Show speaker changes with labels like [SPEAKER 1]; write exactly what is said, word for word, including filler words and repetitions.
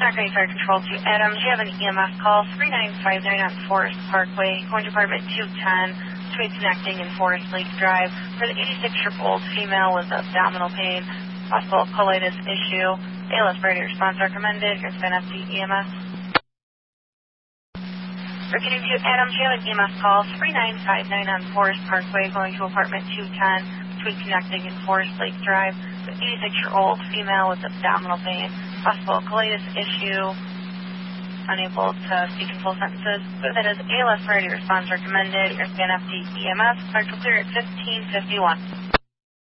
[SPEAKER 1] County Fire Control to Adams. You have an E M S call, three nine five nine on Forest Parkway, going to apartment two ten, between connecting and Forest Lake Drive, for the eighty-six-year-old female with abdominal pain, possible colitis issue. A L S priority response recommended. Here's Van F D E M S. Repeating to Adams, you have an E M S call, three nine five nine on Forest Parkway, going to apartment two ten, between connecting and Forest Lake Drive, the eighty-six-year-old female with abdominal pain, possible colitis issue, unable to speak in full sentences. That is A L S priority response recommended. Here's Van F D E M S, central clear at fifteen fifty-one.